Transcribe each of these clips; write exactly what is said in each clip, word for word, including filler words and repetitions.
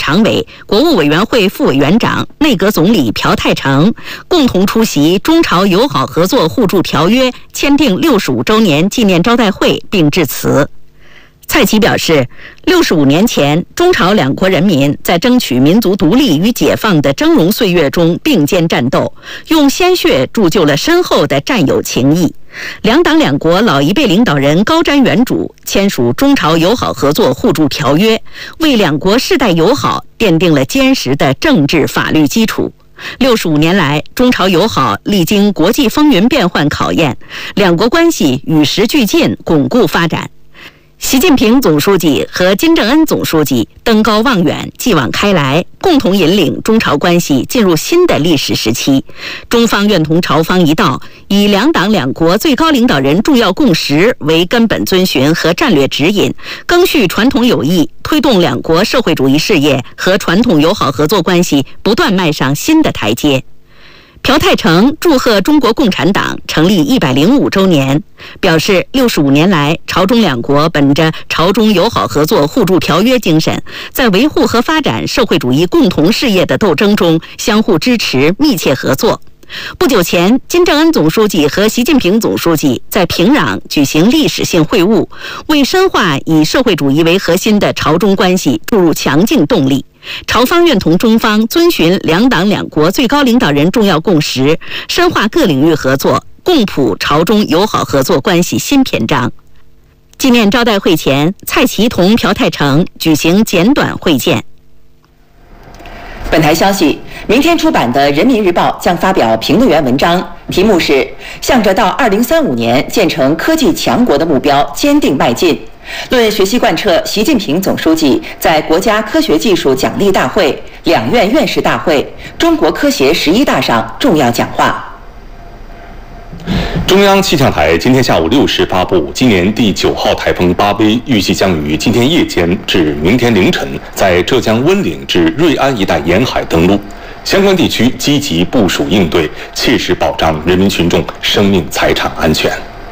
常委、国务委员会副委员长、内阁总理朴泰成共同出席中朝友好合作互助条约签订六十五周年纪念招待会并致辞。蔡奇表示，六十五年前，中朝两国人民在争取民族独立与解放的峥嵘岁月中并肩战斗，用鲜血铸就了深厚的战友情谊。两党两国老一辈领导人高瞻远瞩，签署中朝友好合作互助条约，为两国世代友好奠定了坚实的政治法律基础。六十五年来，中朝友好历经国际风云变幻考验，两国关系与时俱进，巩固发展。习近平总书记和金正恩总书记登高望远，继往开来，共同引领中朝关系进入新的历史时期。中方愿同朝方一道，以两党两国最高领导人重要共识为根本遵循和战略指引，赓续传统友谊，推动两国社会主义事业和传统友好合作关系不断迈上新的台阶。朴泰成祝贺中国共产党成立一百零五周年，表示六十五年来，朝中两国本着朝中友好合作互助条约精神，在维护和发展社会主义共同事业的斗争中相互支持、密切合作。不久前，金正恩总书记和习近平总书记在平壤举行历史性会晤，为深化以社会主义为核心的朝中关系注入强劲动力。朝方愿同中方遵循两党两国最高领导人重要共识，深化各领域合作，共谱朝中友好合作关系新篇章。纪念招待会前，蔡奇同朴泰成举行简短会见。 本台消息，明天出版的《人民日报》将发表评论员文章，题目是“向着到二零三五年建成科技强国的目标坚定迈进”，论学习贯彻习近平总书记在国家科学技术奖励大会、两院院士大会、中国科协十一大上重要讲话。 中央气象台今天下午六时发布，今年第九号台风巴威预计将于今天夜间至明天凌晨在浙江温岭至瑞安一带沿海登陆，相关地区积极部署应对，切实保障人民群众生命财产安全。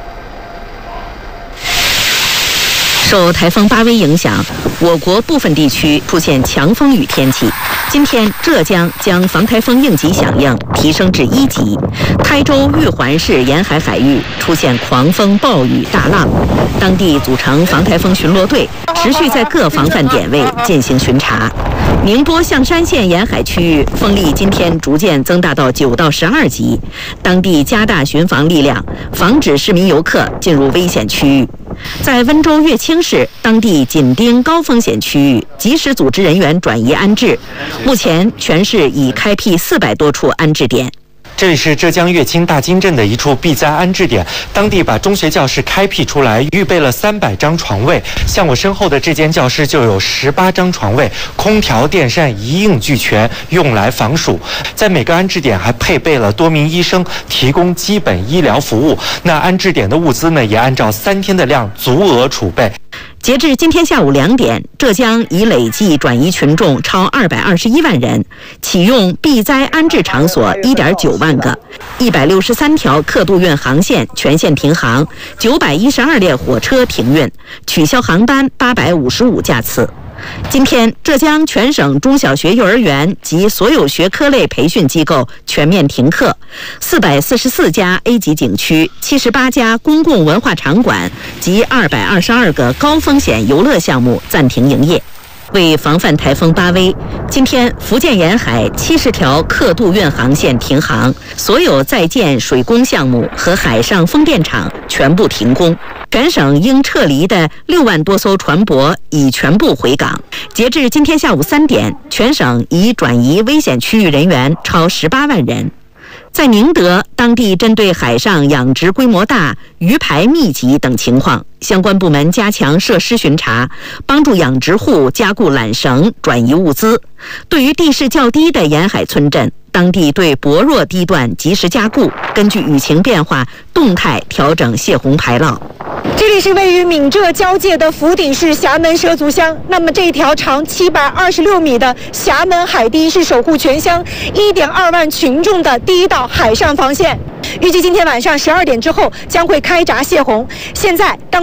受台风巴威影响，我国部分地区出现强风雨天气。今天，浙江将防台风应急响应提升至一级，台州玉环市沿海海域出现狂风暴雨大浪，当地组成防台风巡逻队，持续在各防范点位进行巡查。宁波象山县沿海区域风力今天逐渐增大到九到十二级，当地加大巡防力量，防止市民游客进入危险区域。在温州乐清市，当地紧盯高风险区域，及时组织人员转移安置。目前，全市已开辟四百多处安置点。 这里是浙江乐清大金镇的一处避灾安置点，当地把中学教室开辟出来，预备了三百张床位。像我身后的这间教室就有十八张床位，空调、电扇一应俱全，用来防暑。在每个安置点还配备了多名医生，提供基本医疗服务。那安置点的物资呢，也按照三天的量足额储备。 截至今天下午两点，浙江已累计转移群众超二百二十一万人，启用避灾安置场所一点九万个，一百六十三条客渡运航线全线停航，九百一十二列火车停运，取消航班八百五十五架次。今天，浙江全省中小学、幼儿园及所有学科类培训机构全面停课，四百四十四家 A 级景区、七十八家公共文化场馆及二百二十二个高风险游乐项目暂停营业。为防范台风巴威，今天福建沿海七十条客渡运航线停航，所有在建水工项目和海上风电场全部停工。全省应撤离的六万多艘船舶已全部回港。截至今天下午三点，全省已转移危险区域人员超十八万人。在宁德，当地针对海上养殖规模大、鱼排密集等情况，相关部门加强设施巡查，帮助养殖户加固缆绳、转移物资。对于地势较低的沿海村镇，当地对薄弱地段及时加固，根据雨情变化动态调整泄洪排涝。 这里是位于闽浙交界的福鼎市峡门畲族乡。那么这条长七百二十六米的峡门海堤是守护全乡一点二万群众的第一道海上防线。预计今天晚上十二点之后将会开闸泄洪。现在当地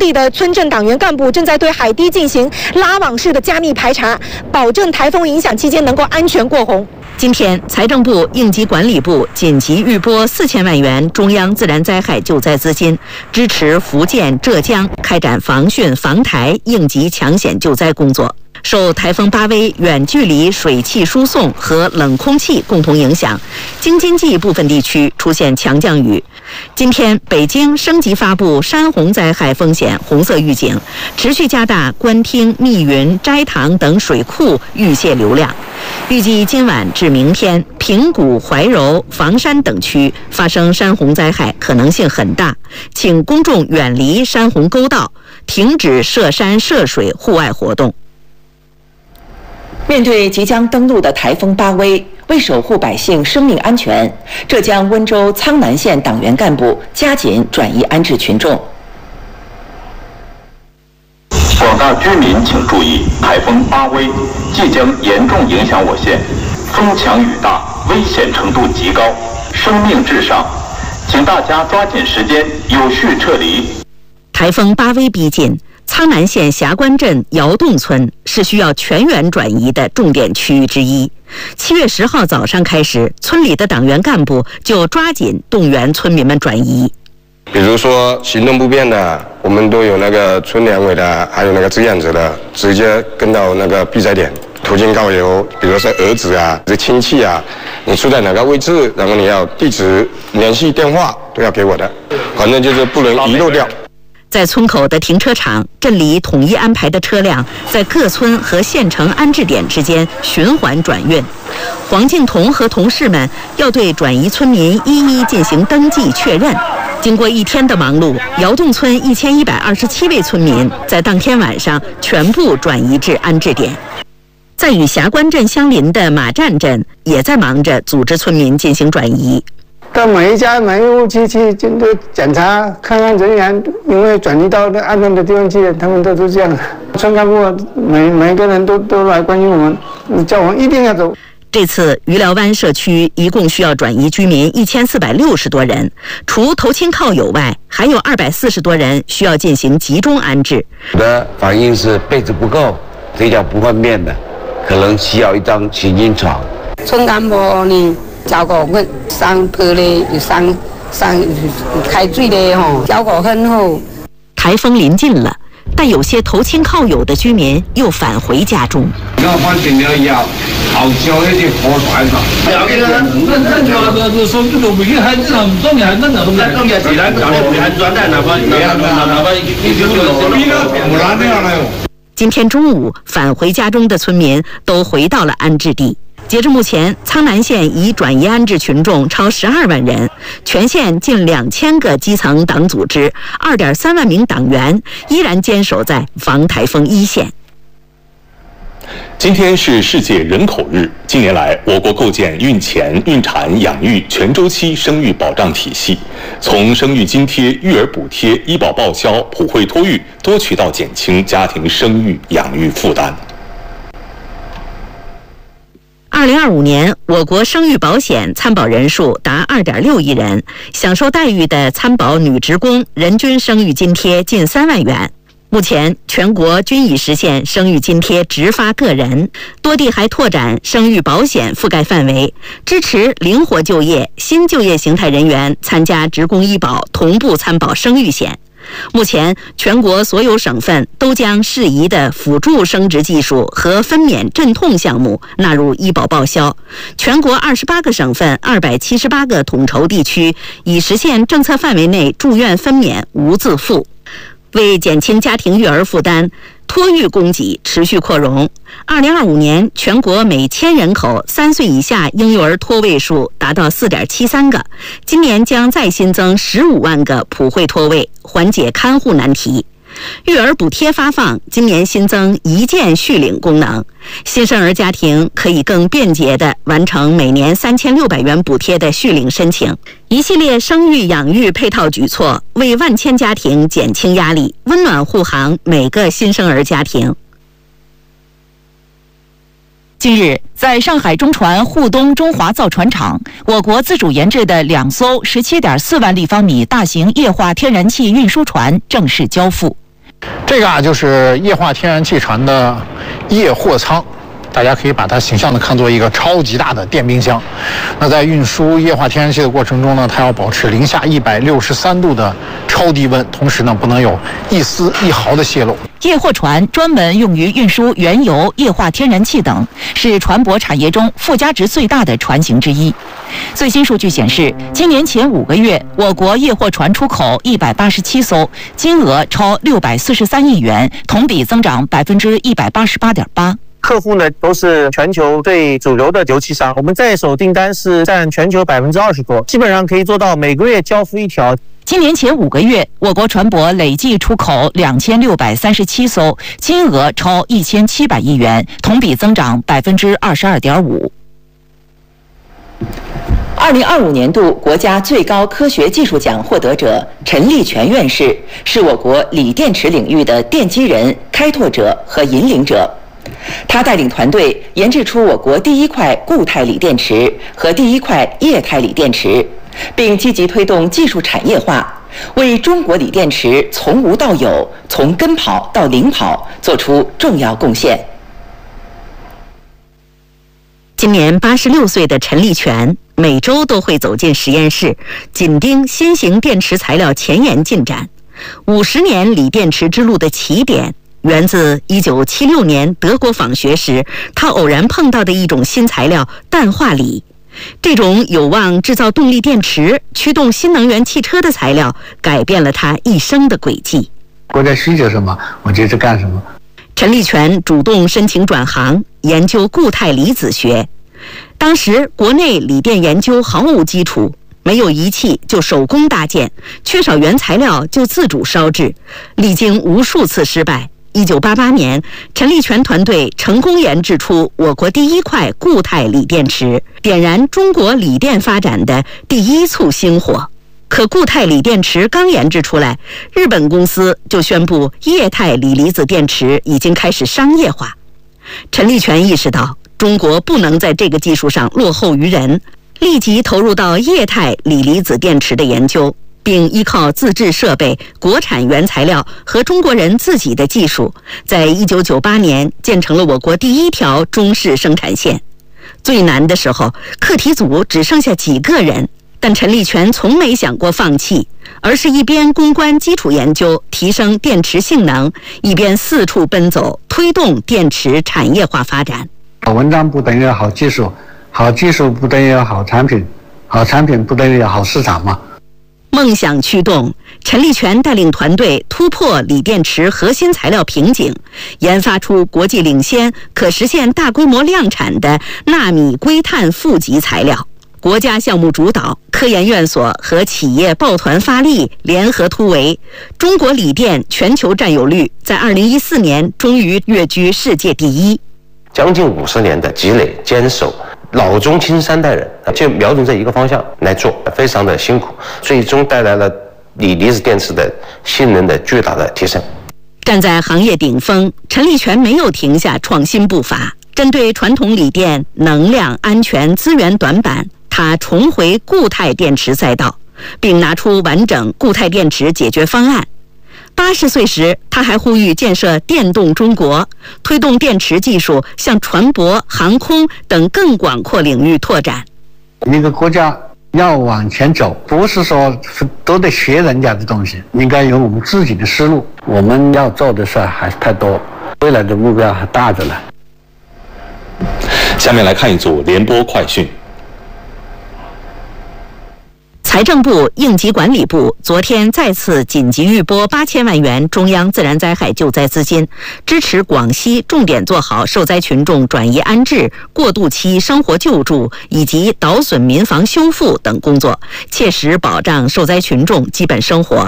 地的村镇党员干部正在对海堤进行拉网式的加密排查，保证台风影响期间能够安全过洪。 今天，财政部应急管理部紧急预拨四千万元中央自然灾害救灾资金，支持福建、浙江开展防汛防台应急抢险救灾工作。受台风巴威远距离水汽输送和冷空气共同影响，京津冀部分地区出现强降雨。今天，北京升级发布山洪灾害风险红色预警，持续加大官厅、密云、斋堂等水库预泄流量。预计今晚至明天，平谷、怀柔、房山等区发生山洪灾害可能性很大，请公众远离山洪沟道，停止涉山涉水户外活动。 面对即将登陆的台风巴威，为守护百姓生命安全，浙江温州苍南县党员干部加紧转移安置群众。 广大居民请注意，台风巴威即将严重影响我县，风强雨大，危险程度极高，生命至上，请大家抓紧时间有序撤离。 台风巴威逼近，苍南县霞关镇窑洞村是需要全员转移的重点区域之一。七月十号早上开始，村里的党员干部就抓紧动员村民们转移。 比如说行动不便的，我们都有那个村联委的，还有那个志愿者的，直接跟到那个避灾点，途径告邮，比如说儿子啊、这亲戚啊，你住在哪个位置，然后你要地址、联系电话都要给我的，反正就是不能遗漏掉。 在村口的停车场，镇里统一安排的车辆在各村和县城安置点之间循环转运。黄敬彤和同事们要对转移村民一一进行登记确认。经过一天的忙碌，窑洞村一千一百二十七位村民在当天晚上全部转移至安置点。在与霞关镇相邻的马站镇也在忙着组织村民进行转移。 到每一家每一户去去就都检查看看人员，因为转移到安全的地方去，他们都是这样。村干部每每个人都都来关心我们，叫我们一定要走。 这次余寮湾社区一共需要转移居民一千四百六十多人，除投亲靠友外，还有二百四十多人需要进行集中安置。 有的反映是被子不够，腿脚不方便的，可能需要一张行军床。 村干部呢？照顾我上坡咧，又上上开水咧吼，照顾很好。 台风临近了，但有些投亲靠友的居民又返回家中。 要反正了以后，后招那啲破坏嘛。有嘅啦，咱咱就所以就未去喊，咱唔當然係咱就咱當日是咱就係喊轉單，哪怕哪怕哪怕一條路，邊個唔難的啦？ 今天中午返回家中的村民都回到了安置地。截至目前，苍南县已转移安置群众超十二万人，全县近两千个基层党组织、二点三万名党员依然坚守在防台风一线。 今天是世界人口日。近年来，我国构建孕前、孕产、养育全周期生育保障体系，从生育津贴、育儿补贴、医保报销、普惠托育多渠道减轻家庭生育养育负担。 二零二五年，我国生育保险参保人数达二点六亿人，享受待遇的参保女职工人均生育津贴近三万元。目前，全国均已实现生育津贴直发个人，多地还拓展生育保险覆盖范围，支持灵活就业、新就业形态人员参加职工医保同步参保生育险。目前，全国所有省份都将适宜的辅助生殖技术和分娩镇痛项目纳入医保报销。全国二十八个省份、二百七十八个统筹地区已实现政策范围内住院分娩无自付。为减轻家庭育儿负担，托育供给持续扩容。二零二五年，全国每千人口三岁以下婴幼儿托位数达到四点七三个，今年将再新增十五万个普惠托位，缓解看护难题。育儿补贴发放，今年新增一键续领功能，新生儿家庭可以更便捷地完成每年三千六百元补贴的续领申请。一系列生育养育配套举措，为万千家庭减轻压力，温暖护航每个新生儿家庭。 近日，在上海中船沪东中华造船厂，我国自主研制的两艘十七点四万立方米大型液化天然气运输船正式交付。 这个啊，就是液化天然气船的液货舱。大家可以把它形象的看作一个超级大的电冰箱。那在运输液化天然气的过程中呢，它要保持零下一百六十三度的超低温，同时呢不能有一丝一毫的泄漏。 液货船专门用于运输原油、液化天然气等，是船舶产业中附加值最大的船型之一。最新数据显示，今年前五个月，我国液货船出口一百八十七艘，金额超六百四十三亿元，同比增长百分之一百八十八点八。 客户呢都是全球最主流的油气商，我们在手订单是占全球百分之二十多，基本上可以做到每个月交付一条。 今年前五个月，我国船舶累计出口两千六百三十七艘，金额超一千七百亿元，同比增长百分之二十二点五。 二零二五年度国家最高科学技术奖获得者陈立全院士是我国锂电池领域的奠基人、开拓者和引领者。他带领团队研制出我国第一块固态锂电池和第一块液态锂电池，并积极推动技术产业化，为中国锂电池从无到有、从跟跑到领跑做出重要贡献。 今年八十六岁的陈立全每周都会走进实验室，紧盯新型电池材料前沿进展。五十年锂电池之路的起点源自一九七六年德国访学时，他偶然碰到的一种新材料氮化锂。这种有望制造动力电池、驱动新能源汽车的材料，改变了他一生的轨迹。 国家需求什么，我就去干什么。 陈立全主动申请转行，研究固态离子学。当时国内锂电研究毫无基础，没有仪器就手工搭建，缺少原材料就自主烧制，历经无数次失败。一九八八年，陈立全团队成功研制出我国第一块固态锂电池，点燃中国锂电发展的第一簇星火。可固态锂电池刚研制出来，日本公司就宣布液态锂离子电池已经开始商业化。陈立全意识到中国不能在这个技术上落后于人，立即投入到液态锂离子电池的研究，并依靠自制设备、国产原材料和中国人自己的技术，在一九九八年建成了我国第一条中式生产线。最难的时候，课题组只剩下几个人，但陈立全从没想过放弃，而是一边攻关基础研究，提升电池性能，一边四处奔走，推动电池产业化发展。 好文章不等于好技术，好技术不等于好产品，好产品不等于好市场嘛。 梦想驱动，陈立全带领团队突破锂电池核心材料瓶颈，研发出国际领先、可实现大规模量产的纳米硅碳负极材料。国家项目主导，科研院所和企业抱团发力，联合突围，中国锂电全球占有率在二零一四年终于跃居世界第一。 将近五十年的积累坚守，老中青三代人就瞄准这一个方向来做，非常的辛苦，最终带来了锂离子电池的性能的巨大的提升。 站在行业顶峰，陈立全没有停下创新步伐。针对传统锂电能量安全资源短板，他重回固态电池赛道，并拿出完整固态电池解决方案。八十岁时，他还呼吁建设电动中国，推动电池技术向船舶、航空等更广阔领域拓展。 一个国家要往前走，不是说都得学人家的东西，应该有我们自己的思路。我们要做的事还是太多，未来的目标还大着呢。 下面来看一组联播快讯。 财政部、应急管理部昨天再次紧急预拨八千万元中央自然灾害救灾资金，支持广西重点做好受灾群众转移安置、过渡期生活救助以及倒损民房修复等工作，切实保障受灾群众基本生活。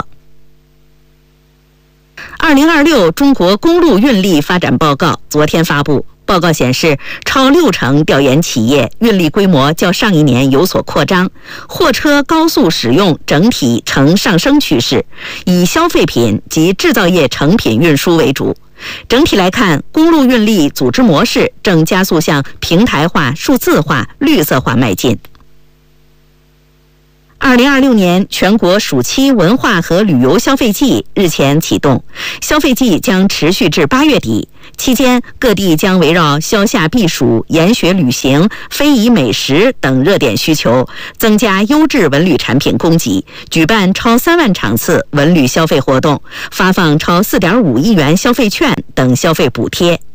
二零二六中国公路运力发展报告昨天发布。报告显示，超六成调研企业运力规模较上一年有所扩张，货车高速使用整体呈上升趋势，以消费品及制造业成品运输为主。整体来看，公路运力组织模式正加速向平台化、数字化、绿色化迈进。 二零二六年全国暑期文化和旅游消费季日前启动，消费季将持续至八月底。期间，各地将围绕消夏避暑、研学旅行、非遗美食等热点需求，增加优质文旅产品供给，举办超三万场次文旅消费活动，发放超四点五亿元消费券等消费补贴。